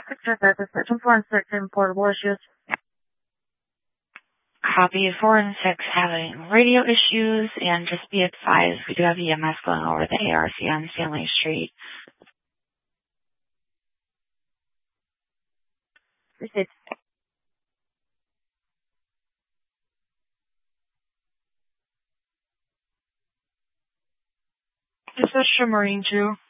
Picture that is searching for and certain portable issues. Copy 4 and 6 having radio issues, and just be advised we do have EMS going over the ARC on Stanley Street. Received. This is Shamarine 2.